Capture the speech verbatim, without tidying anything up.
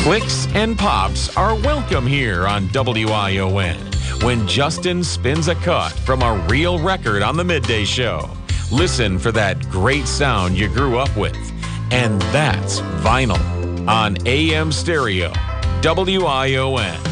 Clicks and pops are welcome here on W I O N when Justin spins a cut from a real record on the Midday Show. Listen for that great sound you grew up with. And that's vinyl on A M Stereo, W I O N.